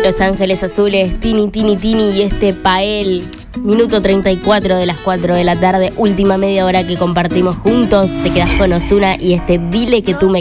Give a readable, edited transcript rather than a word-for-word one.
Los Ángeles Azules, Tini, Tini, Tini y este Pael. Minuto 34 de las 4 de la tarde, última media hora que compartimos juntos. Te quedas con Ozuna y este Dile que tú me